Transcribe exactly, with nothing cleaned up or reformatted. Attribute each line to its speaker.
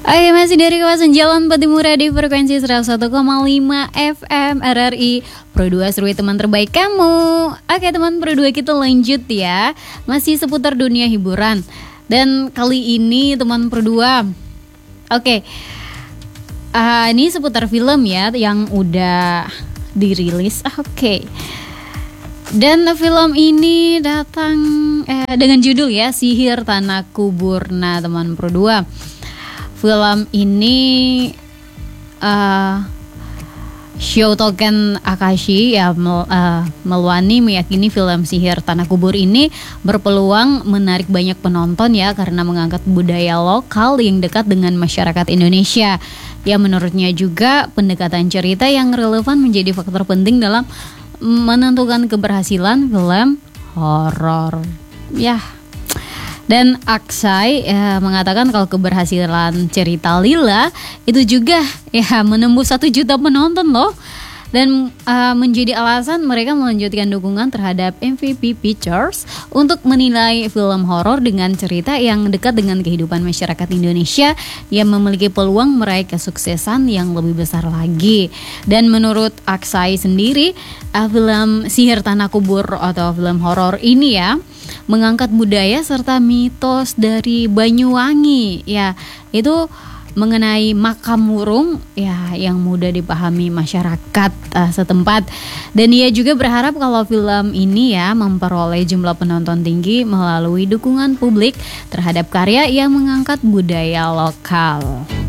Speaker 1: Oke, masih dari kawasan Jalan Patimura di frekuensi seratus satu koma lima F M R R I Pro dua, seru teman terbaik kamu. Oke teman Pro dua, kita lanjut ya. Masih seputar dunia hiburan. Dan kali ini teman Pro dua, oke, uh, ini seputar film ya yang udah dirilis. Oke. Dan film ini datang eh, dengan judul ya Sihir Tanah Kubur. Nah teman Pro dua, film ini uh, Shotoken Akashi ya mel, uh, Melwani meyakini film Sihir Tanah Kubur ini berpeluang menarik banyak penonton ya, karena mengangkat budaya lokal yang dekat dengan masyarakat Indonesia. Ya menurutnya juga pendekatan cerita yang relevan menjadi faktor penting dalam menentukan keberhasilan film horor. Ya. Dan Aksai ya, mengatakan kalau keberhasilan cerita Lila itu juga ya menembus satu juta penonton loh. Dan uh, menjadi alasan mereka melanjutkan dukungan terhadap M V P Pictures untuk menilai film horor dengan cerita yang dekat dengan kehidupan masyarakat Indonesia yang memiliki peluang meraih kesuksesan yang lebih besar lagi. Dan menurut Aksai sendiri, uh, film Sihir Tanah Kubur atau film horor ini ya mengangkat budaya serta mitos dari Banyuwangi ya, itu mengenai makam wurung ya yang mudah dipahami masyarakat uh, setempat. Dan ia juga berharap kalau film ini ya memperoleh jumlah penonton tinggi melalui dukungan publik terhadap karya yang mengangkat budaya lokal.